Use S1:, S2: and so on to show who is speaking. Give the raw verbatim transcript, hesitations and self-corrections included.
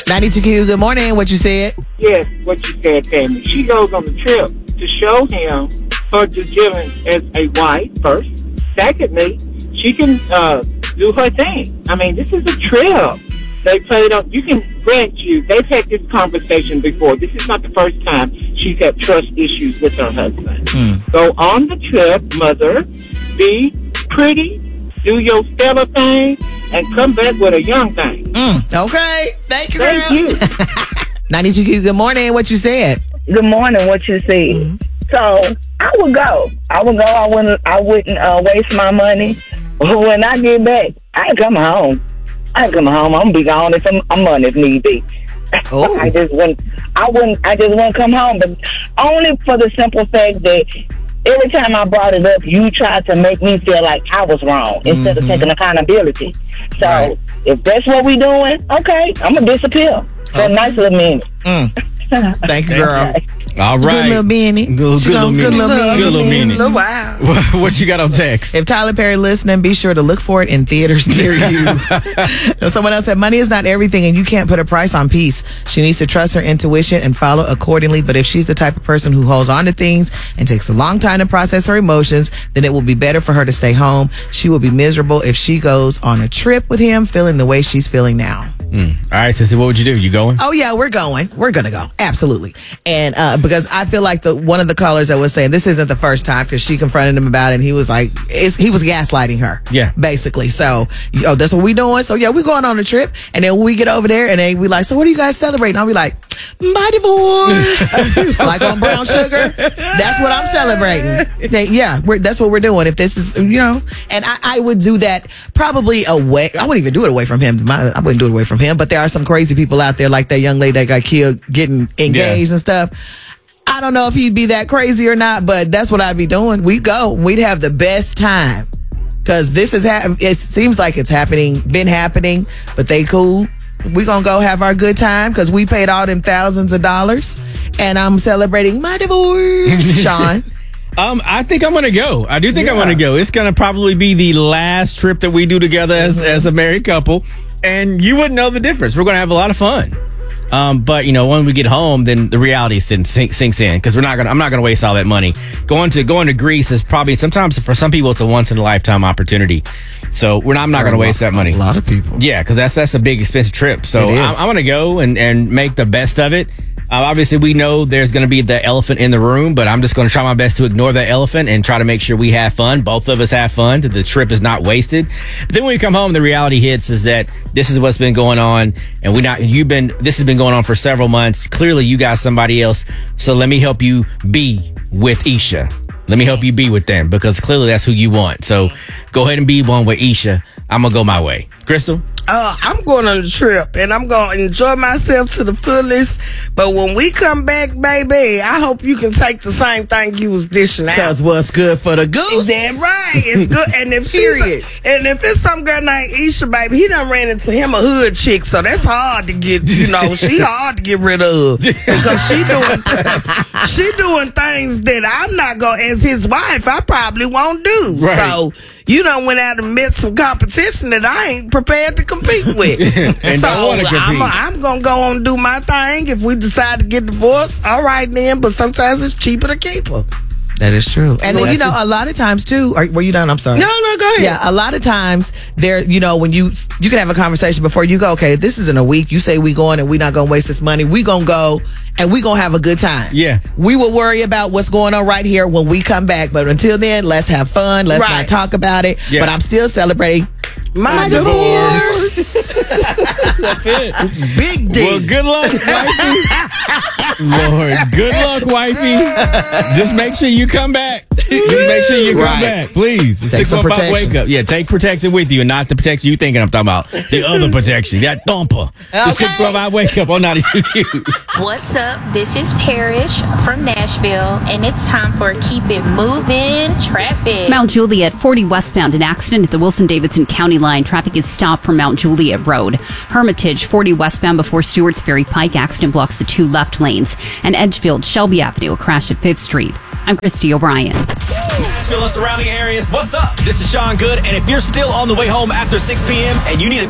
S1: ninety-two Q, good morning. What you said?
S2: Yes, what you said, Tammy. She goes on the trip to show him her due diligence as a wife, first. Secondly, she can uh, do her thing. I mean, this is a trip. They played up. You can grant you, they've had this conversation before. This is not the first time she's had trust issues with her husband. Mm. Go on the trip, mother. Be pretty. Do your stellar thing. And come back with a young thing.
S1: Mm. Okay. Thank you,
S2: Thank
S1: girl.
S2: you.
S1: ninety-two Q, good morning. What you said?
S3: Good morning. What you said? Mm-hmm. So I would go. I would go. I wouldn't. I wouldn't uh, waste my money. When I get back, I ain't coming home. I ain't coming home. I'm gonna be gone if I'm, I'm money if need be.
S1: Oh.
S3: I just wouldn't. I wouldn't. I just wouldn't come home, but only for the simple fact that every time I brought it up, you tried to make me feel like I was wrong mm-hmm. instead of taking accountability. So right. if that's what we doing, okay, I'm gonna disappear for okay. a nice little minute.
S1: Mm. Thank you, girl.
S4: All right.
S1: Good little Benny.
S4: Good, good, little,
S1: good little Benny.
S4: Good little Benny.
S1: Little wow.
S4: What you got on text?
S1: If Tyler Perry listening, be sure to look for it in theaters near you. Someone else said, money is not everything and you can't put a price on peace. She needs to trust her intuition and follow accordingly. But if she's the type of person who holds on to things and takes a long time to process her emotions, then it will be better for her to stay home. She will be miserable if she goes on a trip with him feeling the way she's feeling now.
S4: Mm. All right, Sissy, what would you do? You going?
S1: Oh, yeah, we're going. We're going to go. Absolutely. And uh, because I feel like the one of the callers that was saying this isn't the first time because she confronted him about it. And he was like, it's, he was gaslighting her.
S4: Yeah.
S1: Basically. So, oh, that's what we doing. So, yeah, we're going on a trip. And then when we get over there and then we like, so what are you guys celebrating? I'll be like, my divorce. Like on Brown Sugar. That's what I'm celebrating. They, yeah, we're, that's what we're doing. If this is, you know, and I, I would do that probably away. I wouldn't even do it away from him. My, I wouldn't do it away from him. But there are some crazy people out there like that young lady that got killed getting engaged yeah. and stuff. I don't know if he'd be that crazy or not, but that's what I'd be doing. We'd go. We'd have the best time. Because this is, ha- it seems like it's happening, been happening, but they cool. We're going to go have our good time because we paid all them thousands of dollars. And I'm celebrating my divorce, Sean.
S4: Um, I think I'm going to go. I do think yeah. I'm going to go. It's going to probably be the last trip that we do together as, mm-hmm. as a married couple. And you wouldn't know the difference. We're going to have a lot of fun. Um, but you know, when we get home, then the reality sink, sinks in because we're not gonna. I'm not gonna waste all that money. Going to going to Greece is probably sometimes for some people it's a once in a lifetime opportunity. So we're not. I'm not gonna waste that money.
S1: A lot of people.
S4: Yeah, because that's that's a big expensive trip. So I'm, I'm gonna go and and make the best of it. Uh, obviously, we know there's going to be the elephant in the room, but I'm just going to try my best to ignore that elephant and try to make sure we have fun. Both of us have fun. That the trip is not wasted. But then when we come home, the reality hits is that this is what's been going on, and we not. You've been. This has been going on for several months. Clearly, you got somebody else. So let me help you be with Isha. Let me help you be with them because clearly that's who you want. So go ahead and be one with Isha. I'm gonna go my way. Crystal?
S5: Uh, I'm going on a trip and I'm going to enjoy myself to the fullest. But when we come back, baby, I hope you can take the same thing you was dishing out.
S1: Because what's good for the goose?
S5: That's right. It's good. And if she's a, and if it's some girl named Isha, baby, he done ran into him a hood chick. So that's hard to get, you know, she hard to get rid of. Because she doing, she doing things that I'm not going, as his wife, I probably won't do.
S4: Right.
S5: So, you done went out and met some competition that I ain't prepared to compete with.
S4: And
S5: so
S4: compete.
S5: I'm, a, I'm going to go on and do my thing. If we decide to get divorced, all right then. But sometimes it's cheaper to keep her.
S1: That is true. And then, you know, a lot of times, too, are, were you done? I'm sorry.
S5: No, no, go ahead.
S1: Yeah, a lot of times, there, you know, when you, you can have a conversation before you go, okay, this isn't a week. You say we going and we not going to waste this money. We going to go and we going to have a good time.
S4: Yeah.
S1: We will worry about what's going on right here when we come back. But until then, let's have fun. Let's
S5: right.
S1: not talk about it.
S4: Yeah.
S1: But I'm still celebrating
S5: my,
S1: my
S5: divorce.
S1: divorce.
S4: That's it.
S5: Big D.
S4: Well, good luck, wifey. Lord, good luck, wifey. Just make sure you come back. Just make sure you come
S1: right.
S4: back, please.
S1: Take some protection.
S4: Wake up. Yeah, take protection with you and not the protection you thinking I'm talking about. The other protection, that thumper.
S1: Okay.
S4: The six twelve hour wake up on ninety-two Q.
S6: What's up? This is Parrish from Nashville, and it's time for Keep It Moving Traffic.
S7: Mount Juliet, forty westbound, an accident at the Wilson-Davidson County line. Traffic is stopped from Mount Juliet Road. Hermitage, forty westbound before Stewart's Ferry Pike. Accident blocks the two left lanes. And Edgefield, Shelby Avenue, a crash at fifth Street. I'm Christy O'Brien.
S8: Nashville and surrounding areas, what's up? This is Sean Good, and if you're still on the way home after six p.m. and you need a